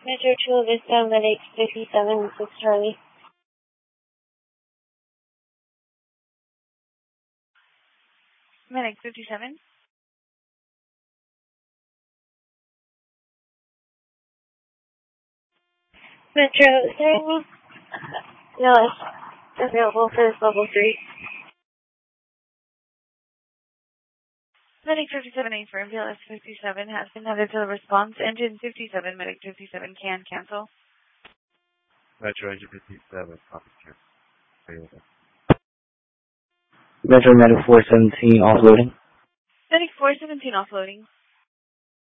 Metro Chula Vista, Medic 57, 6 Charlie. Medic 57. Metro, is there any LS available for this level 3? Medic 57 for MPLS 57 has been added to the response. Engine 57, Medic 57 can cancel. Metro Engine 57, copy cancel. Metro Medic 417 offloading. Medic 417 offloading.